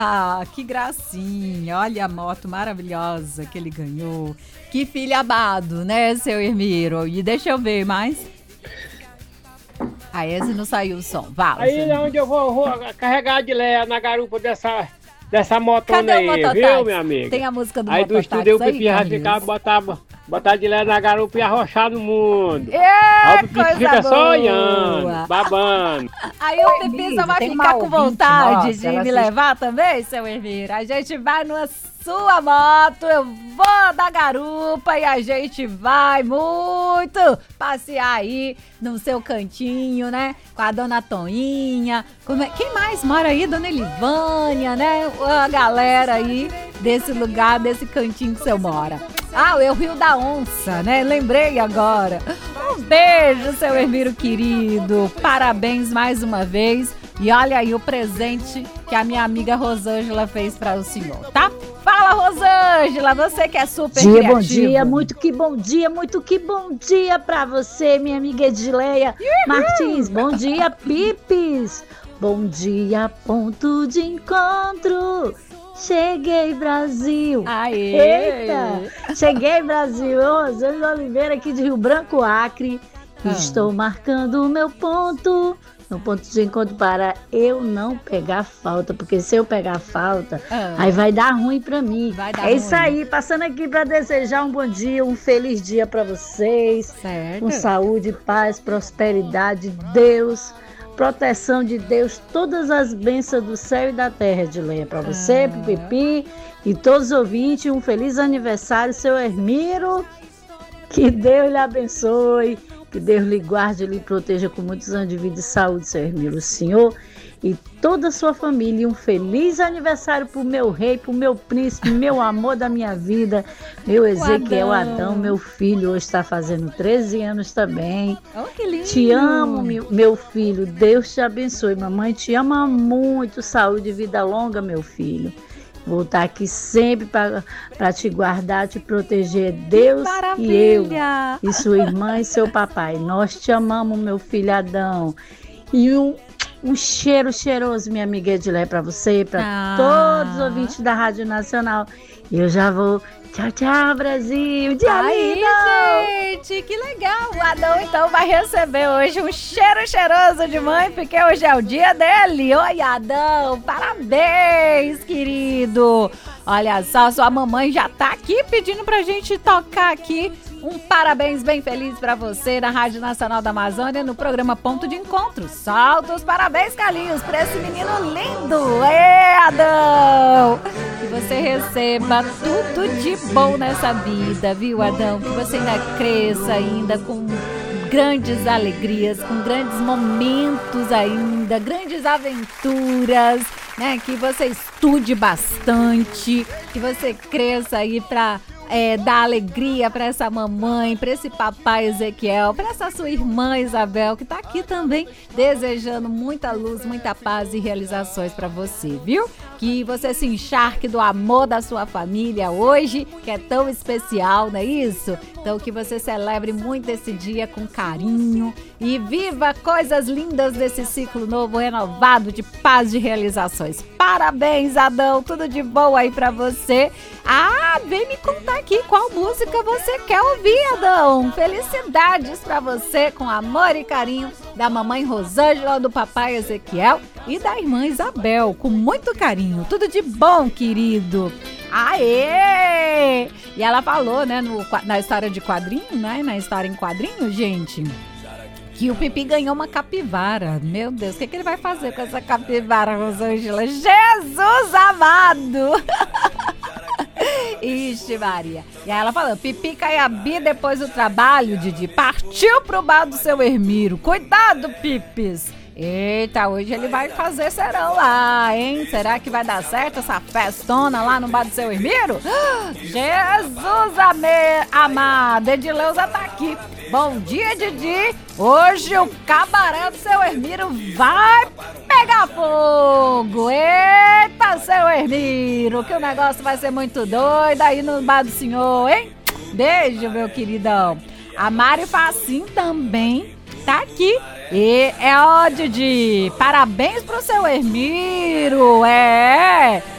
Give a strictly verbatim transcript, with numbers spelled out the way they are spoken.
Ah, que gracinha. Olha a moto maravilhosa que ele ganhou. Que filho amado, né, seu Hermiro? E deixa eu ver mais. Ah, esse não saiu o som. Vá. Aí é onde eu vou, vou carregar de Léa na garupa dessa, dessa motona. Cadê aí, o mototáxi? viu, minha amiga? Tem a música do aí do mototáxi estúdio o aí, Pipi vai Carlinhos? ficar, botar, botar de Léa na garupa e arrochar no mundo. Ê, aí o Pipi coisa fica boa. só olhando, babando. Aí o Pipi só vai tem ficar uma com ouvinte vontade nossa, de ela me assiste- levar também, seu Hermiro. A gente vai numa sua moto, eu vou da garupa e a gente vai muito passear aí no seu cantinho, né? Com a dona Toinha. Como é- Quem mais mora aí? Dona Elivânia, né? A galera aí desse lugar, desse cantinho que você mora. Ah, é o Rio da Onça, né? Lembrei agora. Um beijo, seu Hermiro querido. Parabéns mais uma vez. E olha aí o presente que a minha amiga Rosângela fez para o senhor, tá? Fala, Rosângela, você que é super Dia, criativa. bom dia, muito que bom dia, muito que bom dia pra você, minha amiga Edileia Martins. Bom dia, Pipis. Bom dia, ponto de encontro. Cheguei, Brasil. Aê! Eita, cheguei, Brasil. Eu, Rosângela Oliveira, aqui de Rio Branco, Acre. Ah. Estou marcando o meu ponto. No ponto de encontro para eu não pegar falta, porque se eu pegar falta, Ah. aí vai dar ruim pra mim. Vai dar É isso ruim. aí, passando aqui para desejar um bom dia, um feliz dia para vocês, Certo. com saúde, paz, prosperidade, Deus, proteção de Deus, todas as bênçãos do céu e da terra, Edileia, para você, Ah. pro Pipi e todos os ouvintes, um feliz aniversário, seu Hermiro, que Deus lhe abençoe. Que Deus lhe guarde e lhe proteja com muitos anos de vida e saúde, seu Hermiro. O senhor e toda a sua família. Um feliz aniversário pro meu rei, pro meu príncipe, meu amor da minha vida, meu Ezequiel Adão. Adão, meu filho. Hoje está fazendo treze anos também. Oh, que lindo. Te amo, meu, meu filho. Deus te abençoe. Mamãe te ama muito. Saúde e vida longa, meu filho. Vou estar aqui sempre para te guardar, te proteger. Deus e eu. Maravilha. E sua irmã e seu papai. Nós te amamos, meu filho Adão. E um, um cheiro cheiroso, minha amiga Edilé, para você, para Ah. todos os ouvintes da Rádio Nacional. E eu já vou. Tchau, tchau, Brasil. Dia Aí, lindo! gente, que legal. O Adão, então, vai receber hoje um cheiro cheiroso de mãe, porque hoje é o dia dele. Oi, Adão, parabéns, querido. Olha só, sua mamãe já tá aqui pedindo pra gente tocar aqui um parabéns bem feliz pra você na Rádio Nacional da Amazônia, no programa Ponto de Encontro. Solta os parabéns, Carlinhos, pra esse menino lindo. Ê, Adão! Que você receba tudo de bom nessa vida, viu, Adão? Que você ainda cresça ainda com grandes alegrias, com grandes momentos ainda, grandes aventuras, né? Que você estude bastante, que você cresça aí pra é, dar alegria pra essa mamãe, pra esse papai Ezequiel, pra essa sua irmã Isabel, que tá aqui também desejando muita luz, muita paz e realizações pra você, viu? Que você se encharque do amor da sua família hoje, que é tão especial, não é isso? Então que você celebre muito esse dia com carinho e viva coisas lindas desse ciclo novo, renovado de paz e realizações. Parabéns, Adão, tudo de bom aí pra você. Ah, vem me contar aqui qual música você quer ouvir, Adão. Felicidades pra você, com amor e carinho da mamãe Rosângela, do papai Ezequiel e da irmã Isabel, com muito carinho. Tudo de bom, querido. Aê! E ela falou, né, no, na história de quadrinho, né, na história em quadrinho, gente, que o Pipi ganhou uma capivara. Meu Deus, o que, que ele vai fazer com essa capivara, Rosângela? Jesus amado! Ixi, Maria. E aí ela falou, Pipi Caiabi, depois do trabalho, Didi, partiu pro bar do seu Hermiro. Cuidado, Pipis. Eita, hoje ele vai fazer serão lá, hein? Será que vai dar certo essa festona lá no bar do seu Hermiro? Jesus ame, amado, Edileuza tá aqui. Bom dia, Didi. Hoje o cabaré do seu Hermiro vai pegar fogo. Eita, seu Hermiro, que o negócio vai ser muito doido aí no bar do senhor, hein? Beijo, meu queridão. A Mari Facim também tá aqui. E é ó, Didi, parabéns pro seu Hermiro, é,